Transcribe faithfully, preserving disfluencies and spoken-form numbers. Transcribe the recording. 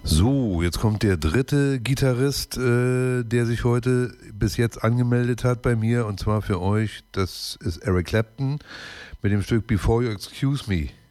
So, jetzt kommt der dritte Gitarrist, äh, der sich heute bis jetzt angemeldet hat bei mir, und zwar für euch. Das ist Eric Clapton mit dem Stück Before You Excuse Me.